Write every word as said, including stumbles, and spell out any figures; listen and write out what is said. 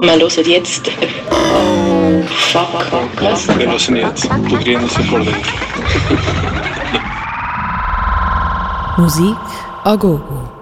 Wir hören jetzt. Oh, fuck, was? Wir hören jetzt. Du drehst dich vor Musik a gogo.